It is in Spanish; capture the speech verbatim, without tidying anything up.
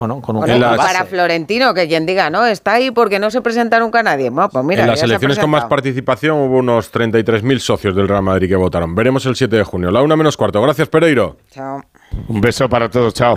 Bueno, con un bueno, las... para Florentino, que quien diga, no, está ahí porque no se presenta nunca nadie. Bueno, pues mira, en las elecciones con más participación hubo unos treinta y tres mil socios del Real Madrid que votaron. Veremos el siete de junio. La una menos cuarto. Gracias, Pereiro. Chao. Un beso para todos. Chao.